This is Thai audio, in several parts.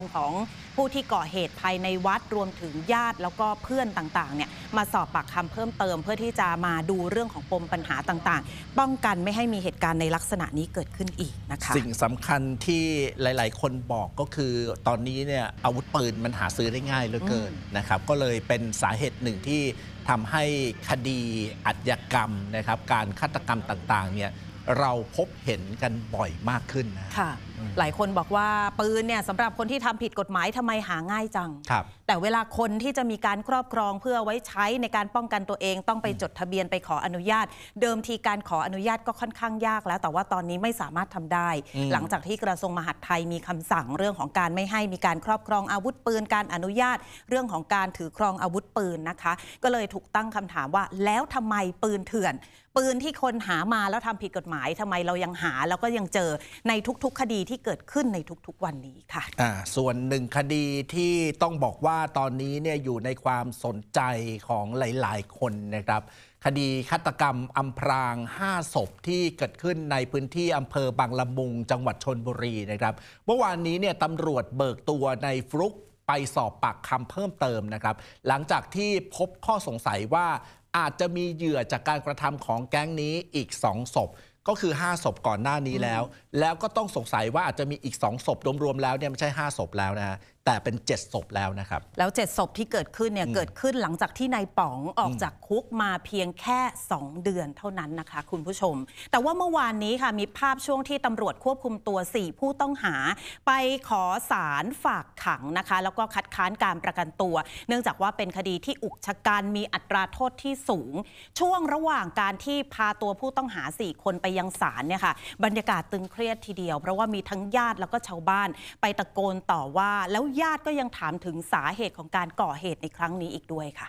ของผู้ที่ก่อเหตุภายในวัดรวมถึงญาติแล้วก็เพื่อนต่างๆเนี่ยมาสอบปากคำเพิ่มเติมเพื่อที่จะมาดูเรื่องของปมปัญหาต่างๆป้องกันไม่ให้มีเหตุการณ์ในลักษณะนี้เกิดขึ้นอีกนะคะสิ่งสำคัญที่หลายๆคนบอกก็คือตอนนี้เนี่ยอาวุธปืนมันหาซื้อได้ง่ายเหลือเกินนะครับก็เลยเป็นสาเหตุหนึ่งที่ทำให้คดีอาชญากรรมนะครับการฆาตกรรมต่างๆเนี่ยเราพบเห็นกันบ่อยมากขึ้นนะค่ะหลายคนบอกว่าปืนเนี่ยสำหรับคนที่ทำผิดกฎหมายทำไมหาง่ายจังแต่เวลาคนที่จะมีการครอบครองเพื่อไว้ใช้ในการป้องกันตัวเองต้องไปจดทะเบียนไปขออนุญาตเดิมทีการขออนุญาตก็ค่อนข้างยากแล้วแต่ว่าตอนนี้ไม่สามารถทำได้หลังจากที่กระทรวงมหาดไทยมีคำสั่งเรื่องของการไม่ให้มีการครอบครองอาวุธปืนการอนุญาตเรื่องของการถือครองอาวุธปืนนะคะก็เลยถูกตั้งคำถามว่าแล้วทำไมปืนเถื่อนปืนที่คนหามาแล้วทำผิดกฎหมายทำไมเรายังหาแล้วก็ยังเจอในทุกๆคดีที่เกิดขึ้นในทุกๆวันนี้ค่ะส่วนหนึ่งคดีที่ต้องบอกว่าตอนนี้เนี่ยอยู่ในความสนใจของหลายๆคนนะครับคดีฆาตกรรมอำพราง5 ศพที่เกิดขึ้นในพื้นที่อำเภอบางละมุงจังหวัดชลบุรีนะครับเมื่อวานนี้เนี่ยตำรวจเบิกตัวในฟลุ๊กไปสอบปากคำเพิ่มเติมนะครับหลังจากที่พบข้อสงสัยว่าอาจจะมีเหยื่อจากการกระทำของแก๊งนี้อีก2 ศพก็คือ5 ศพก่อนหน้านี้แล้วก็ต้องสงสัยว่าอาจจะมีอีก2 ศพรวมๆแล้วเนี่ยไม่ใช่5 ศพแล้วนะฮะแต่เป็น7 ศพแล้วนะครับแล้ว7 ศพที่เกิดขึ้นเนี่ยเกิดขึ้นหลังจากที่นายป๋องออกจากคุกมาเพียงแค่2 เดือนเท่านั้นนะคะคุณผู้ชมแต่ว่าเมื่อวานนี้ค่ะมีภาพช่วงที่ตำรวจควบคุมตัว4 ผู้ต้องหาไปขอศาลฝากขังนะคะแล้วก็คัดค้านการประกันตัวเนื่องจากว่าเป็นคดีที่อุกชะกันมีอัตราโทษที่สูงช่วงระหว่างการที่พาตัวผู้ต้องหา4 คนไปยังศาลเนี่ยค่ะบรรยากาศตึงเครียดทีเดียวเพราะว่ามีทั้งญาติแล้วก็ชาวบ้านไปตะโกนต่อว่าแล้วญาติก็ยังถามถึงสาเหตุของการก่อเหตุในครั้งนี้อีกด้วยค่ะ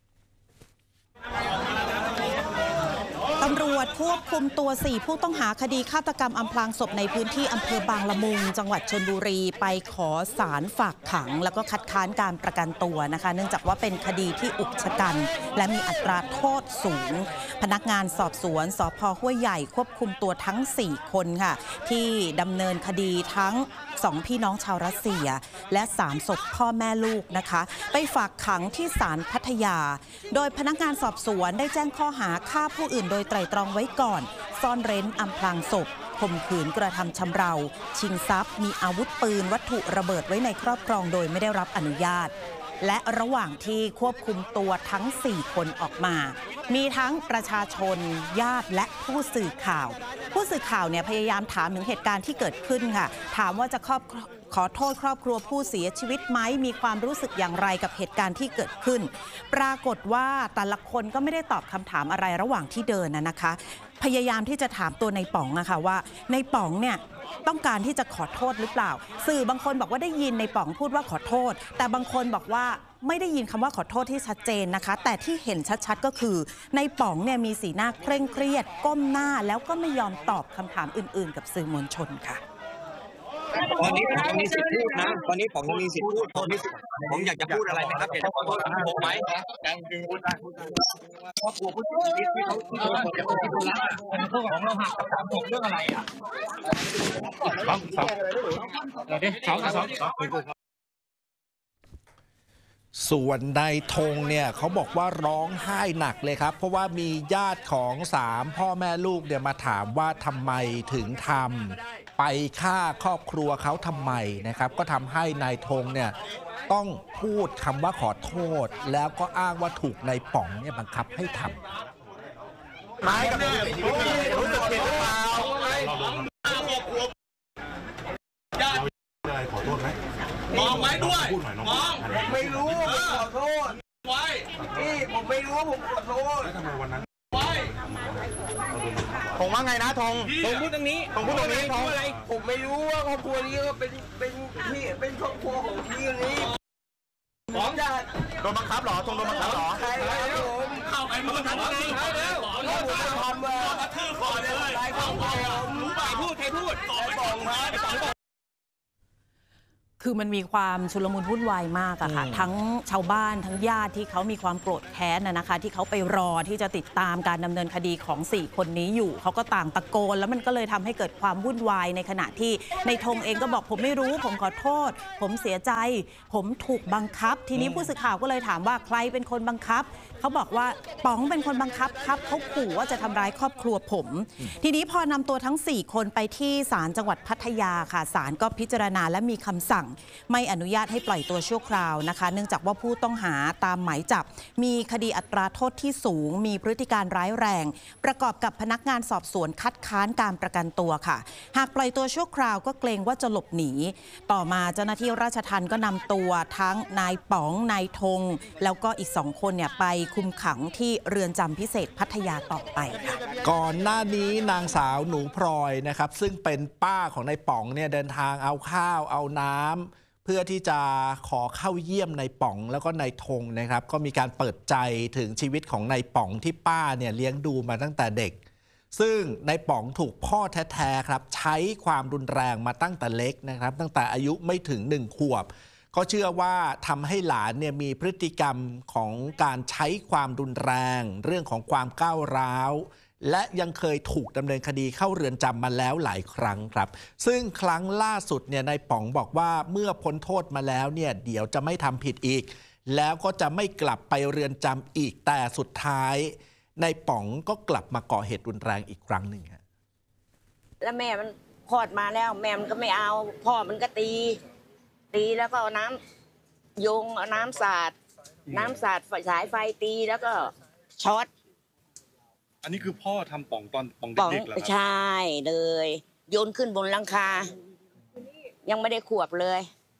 ตำรวจควบคุมตัว4 ผู้ต้องหาคดีฆาตกรรมอำพรางศพในพื้นที่อำเภอบางละมุงจังหวัดชลบุรีไปขอศาลฝากขังแล้วก็คัดค้านการประกันตัวนะคะเนื่องจากว่าเป็นคดีที่อุกชะกันและมีอัตราโทษสูงพนักงานสอบสวนสภ.ห้วยใหญ่ควบคุมตัวทั้ง4 คนค่ะที่ดำเนินคดีทั้ง2 พี่น้องชาวรัสเซียและ3 ศพพ่อแม่ลูกนะคะไปฝากขังที่ศาลพัทยาโดยพนักงานสอบสวนได้แจ้งข้อหาฆ่าผู้อื่นโดยไตร่ตรองไว้ก่อนซ่อนเร้นอำพรางศพข่มขืนกระทำชำเราชิงทรัพย์มีอาวุธปืนวัตถุระเบิดไว้ในครอบครองโดยไม่ได้รับอนุญาตและระหว่างที่ควบคุมตัวทั้ง4 คนออกมามีทั้งประชาชนญาติและผู้สื่อข่าวเนี่ยพยายามถามถึงเหตุการณ์ที่เกิดขึ้นค่ะถามว่าจะขอโทษครอบครัวผู้เสียชีวิตไหมมีความรู้สึกอย่างไรกับเหตุการณ์ที่เกิดขึ้นปรากฏว่าแต่ละคนก็ไม่ได้ตอบคำถามอะไรระหว่างที่เดินนะคะพยายามที่จะถามตัวในป๋องนะคะว่าในป๋องเนี่ยต้องการที่จะขอโทษหรือเปล่าสื่อบางคนบอกว่าได้ยินในป๋องพูดว่าขอโทษแต่บางคนบอกว่าไม่ได้ยินคำว่าขอโทษที่ชัดเจนนะคะแต่ที่เห็นชัดๆก็คือในป๋องเนี่ยมีสีหน้าเคร่งเครียดก้มหน้าแล้วก็ไม่ยอมตอบคำถามอื่นๆกับสื่อมวลชนค่ะตอนนี้ผมมีสิทธิ์พูดนะตอนนี้ผมมีสิทธิ์พูดตอนนี้ผมอยากจะพูดอะไรไหมครับอยากจะขอโทษผมไหมครอบครัวผู้เสียชีวิตที่เขาเสียชีวิตแล้วของเราหักกับผมเรื่องอะไรอ่ะส่วนนายธงเนี่ยเขาบอกว่าร้องไห้หนักเลยครับเพราะว่ามีญาติของ3 พ่อแม่ลูกเนี่ยมาถามว่าทำไมถึงทำไปฆ่าครอบครัวเขาทำไมนะครับก็ทำให้นายธงเนี่ยต้องพูดคำว่าขอโทษแล้วก็อ้างว่าถูกนายป๋องเนี่ยบังคับให้ทำไม้กับรู้สึกผิดหรือเปล่าขอโทษไหมมองไว้ด้วยมองไม่รู้ผมขอโทษไว้พี่ผมไม่รู้ผมขอโทษแล้วทำไมวันนั้นไว้ผมว่าไงนะธงพูดตรงนี้ธงอะไรผมไม่รู้ว่าครอบครัวนี้ก็เป็นพี่เป็นครอบครัวของพี่คนนี้ผมจะโดนบังคับหรอธงโดนบังคับหรอใช่ครับผมเข้าไอ้มือทำอะไรแล้วผมจะทำว่ากระทืบก่อนเลยใครพูดตอบไปบอกมาคือมันมีความชุลมุนวุ่นวายมากอะค่ะทั้งชาวบ้านทั้งญาติที่เขามีความโกรธแค้นนะคะที่เขาไปรอที่จะติดตามการดำเนินคดีของ4คนนี้อยู่เขาก็ต่างตะโกนแล้วมันก็เลยทำให้เกิดความวุ่นวายในขณะที่ในธงเองก็บอกผมไม่รู้ผมขอโทษผมเสียใจผมถูกบังคับทีนี้ผู้สื่อข่าวก็เลยถามว่าใครเป็นคนบังคับเขาบอกว่าป๋องเป็นคนบังคับครับเขาขู่ว่าจะทำร้ายครอบครัวผมทีนี้พอนำตัวทั้ง4คนไปที่ศาลจังหวัดพัทยาค่ะศาลก็พิจารณาและมีคำสั่งไม่อนุญาตให้ปล่อยตัวชั่วคราวนะคะเนื่องจากว่าผู้ต้องหาตามหมายจับมีคดีอัตราโทษที่สูงมีพฤติการร้ายแรงประกอบกับพนักงานสอบสวนคัดค้านการประกันตัวค่ะหากปล่อยตัวชั่วคราวก็เกรงว่าจะหลบหนีต่อมาเจ้าหน้าที่ราชทัณฑ์ก็นำตัวทั้งนายป๋องนายธงแล้วก็อีก2คนเนี่ยไปคุมขังที่เรือนจำพิเศษพัทยาต่อไปค่ะก่อนหน้านี้นางสาวหนูพลอยนะครับซึ่งเป็นป้าของนายป๋องเนี่ยเดินทางเอาข้าวเอาน้ำเพื่อที่จะขอเข้าเยี่ยมนายป๋องแล้วก็นายธงนะครับก็มีการเปิดใจถึงชีวิตของนายป๋องที่ป้าเนี่ยเลี้ยงดูมาตั้งแต่เด็กซึ่งนายป๋องถูกพ่อแท้ๆครับใช้ความรุนแรงมาตั้งแต่เล็กนะครับตั้งแต่อายุไม่ถึง1 ขวบก็เชื่อว่าทำให้หลานเนี่ยมีพฤติกรรมของการใช้ความรุนแรงเรื่องของความก้าวร้าวและยังเคยถูกดำเนินคดีเข้าเรือนจำมาแล้วหลายครั้งครับซึ่งครั้งล่าสุดเนี่ยนายป๋องบอกว่าเมื่อพ้นโทษมาแล้วเนี่ยเดี๋ยวจะไม่ทำผิดอีกแล้วก็จะไม่กลับไปเรือนจำอีกแต่สุดท้ายนายป๋องก็กลับมาก่อเหตุรุนแรงอีกครั้งหนึ่งครับแล้วแม่มันคลอดมาแล้วแม่มันก็ไม่เอาพ่อมันก็ตีแล้วก็เอาน้ำโยงเอาน้ำสาดสายไฟตีแล้วก็ช็อตอันนี้คือพ่อทำป๋องตอนป๋องเด็กๆเหรอครับใช่เลยโยนขึ้นบนหลังคายังไม่ได้ขวบเลย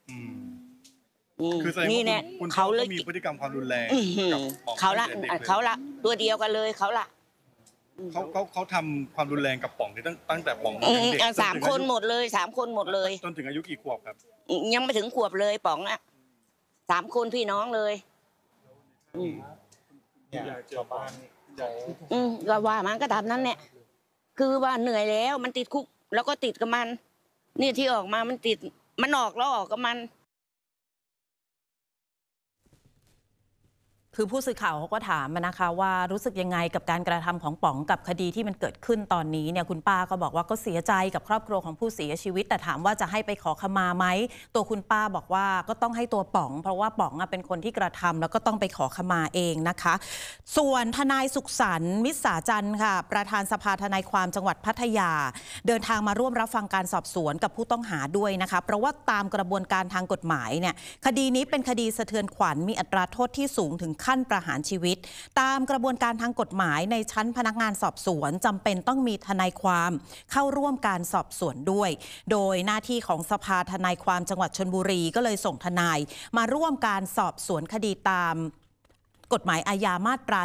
คือแสดงว่าคุณเขาเลยมีพฤติกรรมความรุนแรงกับป๋องเขาละตัวเดียวกันเลยเขาทำความรุนแรงกับป๋องตั้งแต่ป๋องเด็ก 3 คนหมดเลย3 คนหมดเลยจนถึงอายุกี่ขวบครับยังไม่ถึงขวบเลยป๋องอ่ะ3 คนพี่น้องเลยก็ว่ามันก็ทำนั้นเนี่ยคือว่าเหนื่อยแล้วมันติดคุกแล้วก็ติดกับมันนี่ที่ออกมามันติดมันออกแล้วออกกับมันคือผู้สื่อข่าวเขาก็ถามนะคะว่ารู้สึกยังไงกับการกระทำของป๋องกับคดีที่มันเกิดขึ้นตอนนี้เนี่ยคุณป้าก็บอกว่าก็เสียใจกับครอบครัวของผู้เสียชีวิตแต่ถามว่าจะให้ไปขอขมาไหมตัวคุณป้าบอกว่าก็ต้องให้ตัวป๋องเพราะว่าป๋องเป็นคนที่กระทำแล้วก็ต้องไปขอขมาเองนะคะส่วนทนายสุขสันต์มิตรสาจันทร์ค่ะประธานสภาทนายความจังหวัดพัทยาเดินทางมาร่วมรับฟังการสอบสวนกับผู้ต้องหาด้วยนะคะเพราะว่าตามกระบวนการทางกฎหมายเนี่ยคดีนี้เป็นคดีสะเทือนขวัญมีอัตราโทษที่สูงถึงขั้นประหารชีวิตตามกระบวนการทางกฎหมายในชั้นพนักงานสอบสวนจำเป็นต้องมีทนายความเข้าร่วมการสอบสวนด้วยโดยหน้าที่ของสภาทนายความจังหวัดชลบุรีก็เลยส่งทนายมาร่วมการสอบสวนคดีตามกฎหมายอาญามาตรา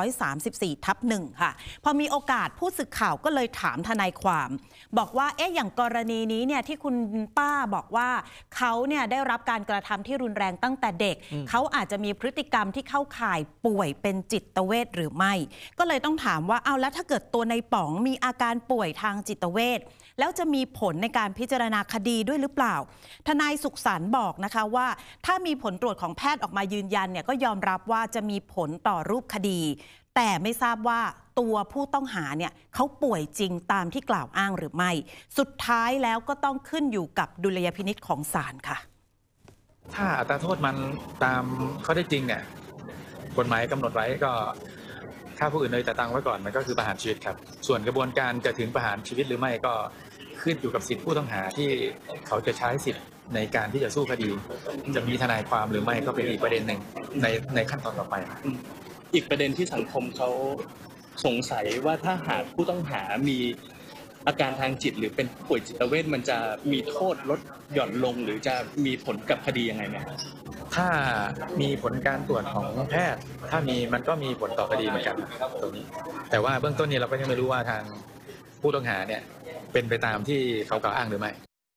134/1 ค่ะพอมีโอกาสผู้สื่อข่าวก็เลยถามทนายความบอกว่าอย่างกรณีนี้เนี่ยที่คุณป้าบอกว่าเขาเนี่ยได้รับการกระทำที่รุนแรงตั้งแต่เด็กเขาอาจจะมีพฤติกรรมที่เข้าข่ายป่วยเป็นจิตเวชหรือไม่ก็เลยต้องถามว่าเอาแล้วถ้าเกิดตัวในป๋องมีอาการป่วยทางจิตเวชแล้วจะมีผลในการพิจารณาคดีด้วยหรือเปล่าทนายสุขสันต์บอกนะคะว่าถ้ามีผลตรวจของแพทย์ออกมายืนยันเนี่ยก็ยอมรับว่าจะมีผลต่อรูปคดีแต่ไม่ทราบว่าตัวผู้ต้องหาเนี่ยเขาป่วยจริงตามที่กล่าวอ้างหรือไม่สุดท้ายแล้วก็ต้องขึ้นอยู่กับดุลยพินิจของศาลค่ะถ้าอัตราโทษมันตามข้อเท็จจริงเนี่ยกฎหมายกำหนดไว้ก็ฆ่าผู้อื่นโดยแต่ตั้งไว้ก่อนมันก็คือประหารชีวิตครับส่วนกระบวนการจะถึงประหารชีวิตหรือไม่ก็ขึ้นอยู่กับสิทธิผู้ต้องหาที่เขาจะใช้สิทธิในการที่จะสู้คดีจะมีทนายความหรือไม่ก็เป็นอีกประเด็นหนึ่งในขั้นตอนต่อไปอีกประเด็นที่สังคมเขาสงสัยว่าถ้าหากผู้ต้องหามีอาการทางจิตหรือเป็นป่วยจิตเวชมันจะมีโทษลดหย่อนลงหรือจะมีผลกับคดียังไงไหมถ้ามีผลการตรวจของแพทย์ถ้ามีมันก็มีผลต่อคดีเหมือนกันตรงนี้แต่ว่าเบื้องต้นนี้เราก็ยังไม่รู้ว่าทางผู้ต้องหาเนี่ยเป็นไปตามที่เขากล่าวอ้างหรือไม่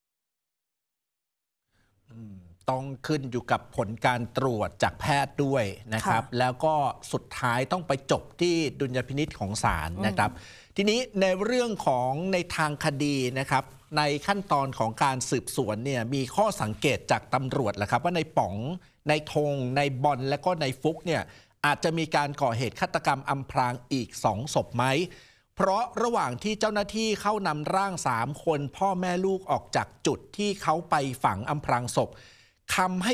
ต้องขึ้นอยู่กับผลการตรวจจากแพทย์ด้วยนะครับแล้วก็สุดท้ายต้องไปจบที่ดุลยพินิจของศาลนะครับทีนี้ในเรื่องของในทางคดีนะครับในขั้นตอนของการสืบสวนเนี่ยมีข้อสังเกตจากตำรวจแหละครับว่าในป๋องในธงในบอลและก็ในฟุกเนี่ยอาจจะมีการก่อเหตุฆาตกรรมอำพรางอีก2 ศพไหมเพราะระหว่างที่เจ้าหน้าที่เข้านำร่าง3 คนพ่อแม่ลูกออกจากจุดที่เขาไปฝังอำพรางศพคำให้